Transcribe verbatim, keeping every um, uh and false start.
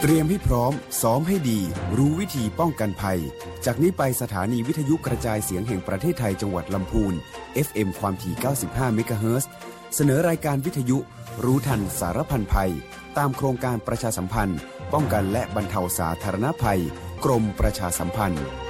เตรียมให้พร้อมซ้อมให้ดีรู้วิธีป้องกันภัยจากนี้ไปสถานีวิทยุกระจายเสียงแห่งประเทศไทยจังหวัดลำพูน เอฟ เอ็ม ความถี่ เก้าสิบห้า เมกะเฮิรตซ์ เสนอรายการวิทยุรู้ทันสารพันภัยตามโครงการประชาสัมพันธ์ป้องกันและบรรเทาสาธารณภัยกรมประชาสัมพันธ์